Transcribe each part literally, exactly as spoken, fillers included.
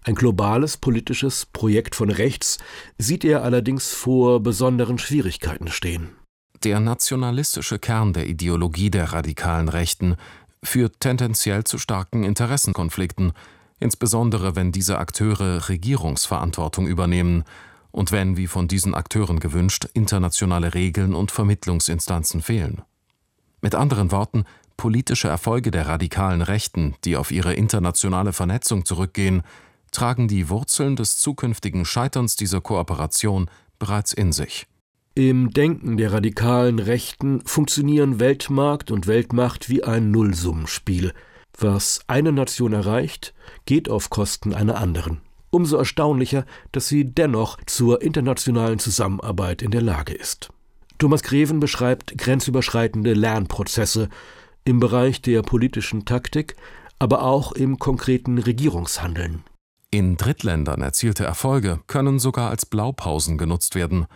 Ein globales politisches Projekt von rechts sieht er allerdings vor besonderen Schwierigkeiten stehen. Der nationalistische Kern der Ideologie der radikalen Rechten führt tendenziell zu starken Interessenkonflikten, insbesondere wenn diese Akteure Regierungsverantwortung übernehmen und wenn, wie von diesen Akteuren gewünscht, internationale Regeln und Vermittlungsinstanzen fehlen. Mit anderen Worten, politische Erfolge der radikalen Rechten, die auf ihre internationale Vernetzung zurückgehen, tragen die Wurzeln des zukünftigen Scheiterns dieser Kooperation bereits in sich. Im Denken der radikalen Rechten funktionieren Weltmarkt und Weltmacht wie ein Nullsummenspiel. Was eine Nation erreicht, geht auf Kosten einer anderen. Umso erstaunlicher, dass sie dennoch zur internationalen Zusammenarbeit in der Lage ist. Thomas Greven beschreibt grenzüberschreitende Lernprozesse im Bereich der politischen Taktik, aber auch im konkreten Regierungshandeln. In Drittländern erzielte Erfolge können sogar als Blaupausen genutzt werden.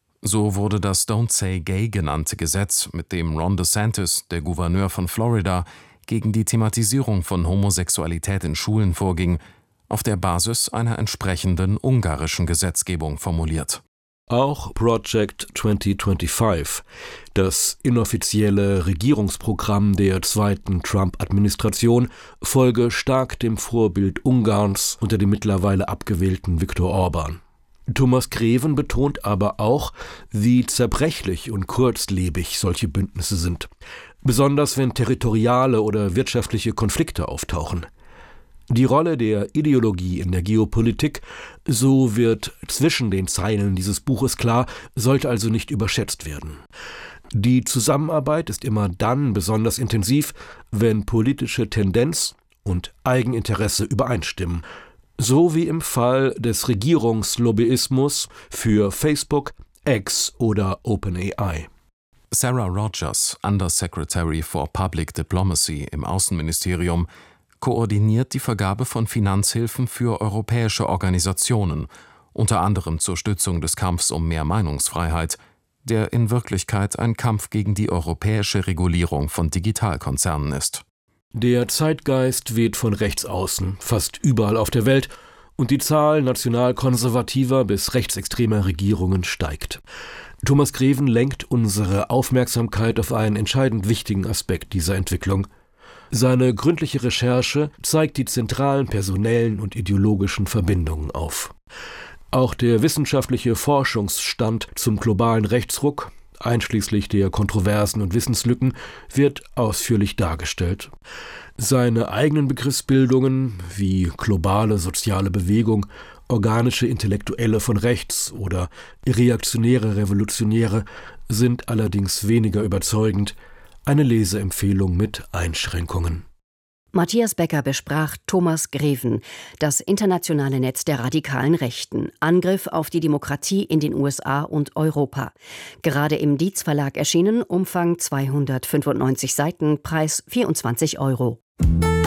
So wurde das Don't Say Gay genannte Gesetz, mit dem Ron DeSantis, der Gouverneur von Florida, gegen die Thematisierung von Homosexualität in Schulen vorging, auf der Basis einer entsprechenden ungarischen Gesetzgebung formuliert. Auch Project zwanzig fünfundzwanzig, das inoffizielle Regierungsprogramm der zweiten Trump-Administration, folge stark dem Vorbild Ungarns unter dem mittlerweile abgewählten Viktor Orban. Thomas Greven betont aber auch, wie zerbrechlich und kurzlebig solche Bündnisse sind, besonders wenn territoriale oder wirtschaftliche Konflikte auftauchen. Die Rolle der Ideologie in der Geopolitik, so wird zwischen den Zeilen dieses Buches klar, sollte also nicht überschätzt werden. Die Zusammenarbeit ist immer dann besonders intensiv, wenn politische Tendenz und Eigeninteresse übereinstimmen, so wie im Fall des Regierungslobbyismus für Facebook, X oder OpenAI. Sarah Rogers, Undersecretary for Public Diplomacy im Außenministerium, koordiniert die Vergabe von Finanzhilfen für europäische Organisationen, unter anderem zur Stützung des Kampfs um mehr Meinungsfreiheit, der in Wirklichkeit ein Kampf gegen die europäische Regulierung von Digitalkonzernen ist. Der Zeitgeist weht von rechts außen, fast überall auf der Welt, und die Zahl nationalkonservativer bis rechtsextremer Regierungen steigt. Thomas Greven lenkt unsere Aufmerksamkeit auf einen entscheidend wichtigen Aspekt dieser Entwicklung. Seine gründliche Recherche zeigt die zentralen personellen und ideologischen Verbindungen auf. Auch der wissenschaftliche Forschungsstand zum globalen Rechtsruck, einschließlich der Kontroversen und Wissenslücken, wird ausführlich dargestellt. Seine eigenen Begriffsbildungen wie globale soziale Bewegung, organische Intellektuelle von rechts oder reaktionäre Revolutionäre sind allerdings weniger überzeugend. Eine Leseempfehlung mit Einschränkungen. Matthias Becker besprach Thomas Greven, das internationale Netz der radikalen Rechten, Angriff auf die Demokratie in den U S A und Europa. Gerade im Dietz Verlag erschienen, Umfang zweihundertfünfundneunzig Seiten, Preis vierundzwanzig Euro.